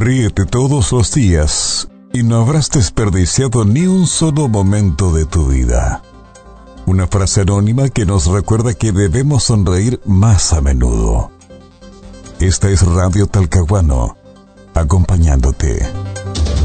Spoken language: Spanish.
Ríete todos los días y no habrás desperdiciado ni un solo momento de tu vida. Una frase anónima que nos recuerda que debemos sonreír más a menudo. Esta es Radio Talcahuano, acompañándote.